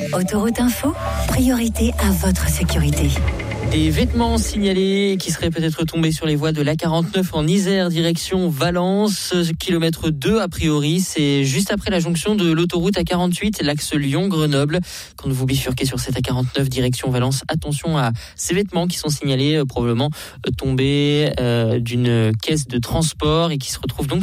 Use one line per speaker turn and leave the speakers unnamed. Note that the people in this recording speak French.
Autoroute Info, priorité à votre sécurité.
Des vêtements signalés qui seraient peut-être tombés sur les voies de l'A49 en Isère, direction Valence, kilomètre 2 a priori. C'est juste après la jonction de l'autoroute A48, l'axe Lyon-Grenoble. Quand vous bifurquez sur cette A49 direction Valence, attention à ces vêtements qui sont signalés probablement tombés d'une caisse de transport et qui se retrouvent donc